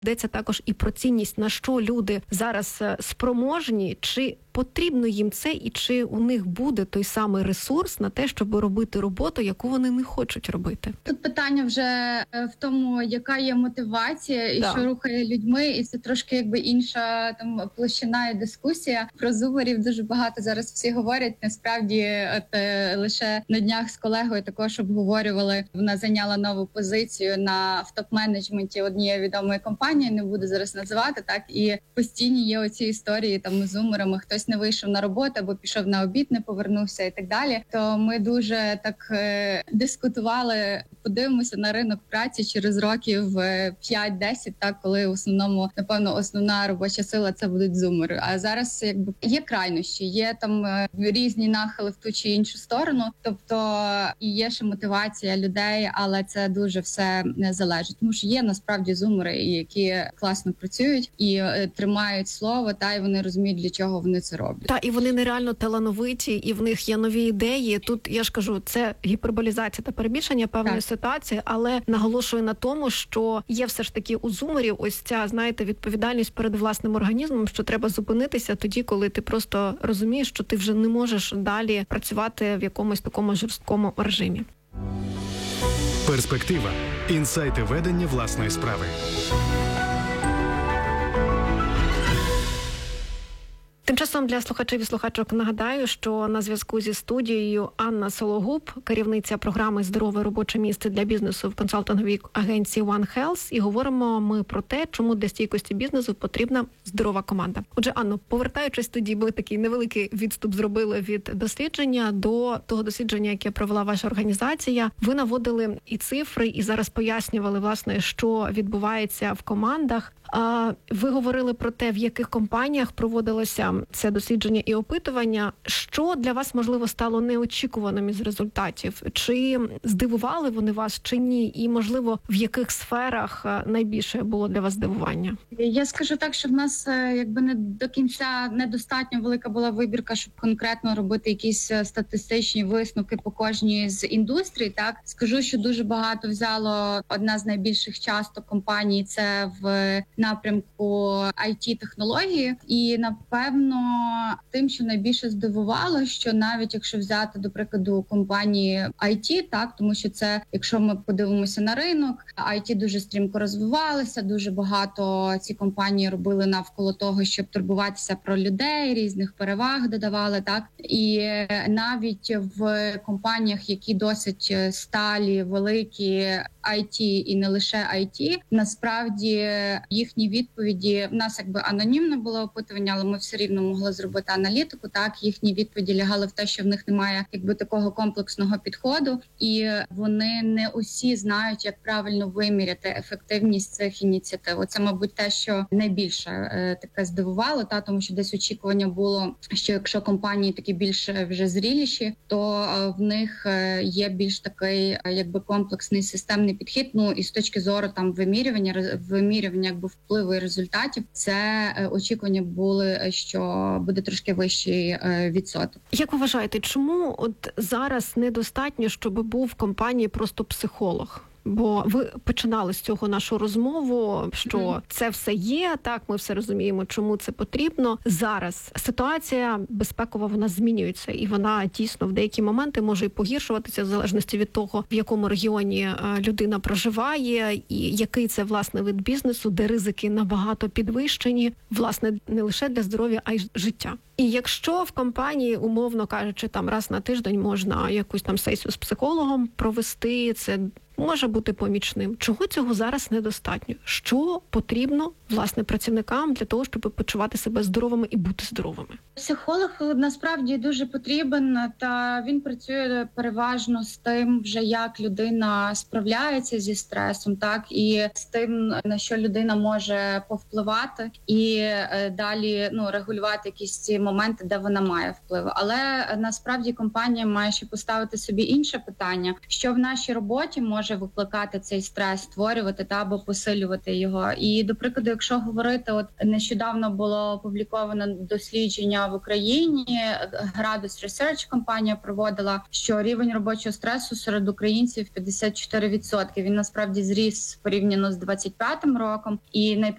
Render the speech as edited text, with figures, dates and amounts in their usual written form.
Йдеться також і про цінність, на що люди зараз спроможні, чи потрібно їм це, і чи у них буде той самий ресурс на те, щоб робити роботу, яку вони не хочуть робити. Тут питання вже в тому, яка є мотивація і що рухає людьми, і це трошки якби інша там площина і дискусія. Про зумерів дуже багато зараз всі говорять. Насправді, лише на днях з колегою також обговорювали. Вона зайняла нову позицію в топ-менеджменті однієї відомої компанії, не буду зараз називати, так, і постійні є оці історії там з зумерами, хтось не вийшов на роботу або пішов на обід, не повернувся і так далі. То ми дуже так дискутували, подивимося на ринок праці через років 5-10, так, коли в основному, напевно, основна робоча сила це будуть зумери. А зараз якби є крайнощі, є там різні нахили в ту чи іншу сторону, тобто і є ще мотивація людей, але це дуже все не залежить. Тому що є насправді зумери, які класно працюють і тримають слово, та і вони розуміють, для чого вони це роблять. Та, і вони нереально талановиті, і в них є нові ідеї. Тут, я ж кажу, це гіперболізація та перебільшення певної ситуації, але наголошую на тому, що є все ж таки у зумерів ось ця, знаєте, відповідальність перед власним організмом, що треба зупинитися тоді, коли ти просто розумієш, що ти вже не можеш далі працювати в якомусь такому жорсткому режимі. Перспектива. Інсайти ведення власної справи. Тим часом для слухачів і слухачок нагадаю, що на зв'язку зі студією Анна Сологуб, керівниця програми «Здорове робоче місце для бізнесу» в консалтинговій агенції One Health, і говоримо ми про те, чому для стійкості бізнесу потрібна здорова команда. Отже, Анно, повертаючись тоді, ми такий невеликий відступ зробили від дослідження до того дослідження, яке провела ваша організація. Ви наводили і цифри, і зараз пояснювали, власне, що відбувається в командах. Ви говорили про те, в яких компаніях проводилося це дослідження і опитування. Що для вас, можливо, стало неочікуваним із результатів? Чи здивували вони вас, чи ні? І, можливо, в яких сферах найбільше було для вас здивування? Я скажу так, що в нас якби не до кінця недостатньо велика була вибірка, щоб конкретно робити якісь статистичні висновки по кожній з індустрій. Так, скажу, що дуже багато взяло одна з найбільших часто компаній – це в напрямку IT-технології. І, напевно, тим, що найбільше здивувало, що навіть якщо взяти, до прикладу, компанії IT, так, тому що це, якщо ми подивимося на ринок, IT дуже стрімко розвивалися, дуже багато ці компанії робили навколо того, щоб турбуватися про людей, різних переваг додавали, так. І навіть в компаніях, які досить сталі, великі, IT і не лише IT, насправді їхні відповіді, в нас якби анонімне було опитування, але ми все рівно могли зробити аналітику, так, їхні відповіді лягали в те, що в них немає якби такого комплексного підходу, і вони не усі знають, як правильно виміряти ефективність цих ініціатив. Оце, мабуть, те, що найбільше таке здивувало, та, тому що десь очікування було, що якщо компанії такі більш вже зріліші, то в них є більш такий якби комплексний системний підхід. Ну і з точки зору там вимірювання якби впливу і результатів, це очікування були, що буде трошки вищий відсоток. Як ви вважаєте, чому от зараз недостатньо, щоб був в компанії просто психолог? Бо ви починали з цього нашу розмову, що це все є, так, ми все розуміємо, чому це потрібно. Зараз ситуація безпекова, вона змінюється, і вона дійсно в деякі моменти може і погіршуватися в залежності від того, в якому регіоні людина проживає, і який це, власне, вид бізнесу, де ризики набагато підвищені, власне, не лише для здоров'я, а й життя. І якщо в компанії, умовно кажучи, там раз на тиждень можна якусь там сесію з психологом провести, це може бути помічним. Чого цього зараз недостатньо? Що потрібно, власне, працівникам для того, щоб почувати себе здоровими і бути здоровими? Психолог насправді дуже потрібен, та він працює переважно з тим, вже як людина справляється зі стресом, так, і з тим, на що людина може повпливати, і далі регулювати якісь ці моменти, де вона має вплив. Але насправді компанія має ще поставити собі інше питання, що в нашій роботі може може викликати цей стрес, створювати та або посилювати його. І, до прикладу, якщо говорити, от нещодавно було опубліковано дослідження в Україні, Градус Research компанія проводила, що рівень робочого стресу серед українців 54%. Він насправді зріс порівняно з 25-м роком. І